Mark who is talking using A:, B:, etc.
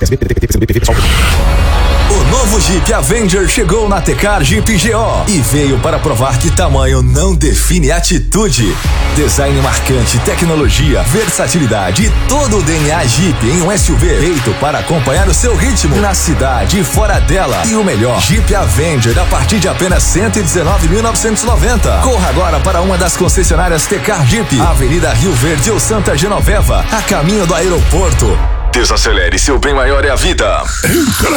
A: PSB, PDT, PCB, PSOL.
B: O novo Jeep Avenger chegou na Tecar Jeep GO e veio para provar que tamanho não define atitude. Design marcante, tecnologia, versatilidade e todo o DNA Jeep em um SUV feito para acompanhar o seu ritmo na cidade e fora dela. E o melhor, Jeep Avenger a partir de apenas 119.990. Corra agora para uma das concessionárias Tecar Jeep, Avenida Rio Verde ou Santa Genoveva, a caminho do aeroporto. Desacelere, seu bem maior é a vida.
C: Ei, cara,